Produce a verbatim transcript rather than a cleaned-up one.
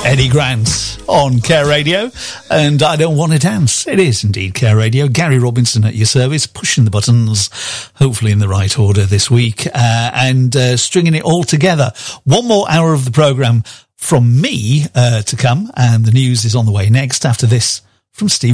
Eddie Grant on Care Radio, and I Don't Want to Dance. It is indeed Care Radio. Gary Robinson at your service, pushing the buttons, hopefully in the right order this week, uh, and uh, stringing it all together. One more hour of the programme from me uh, to come, and the news is on the way next after this from Steve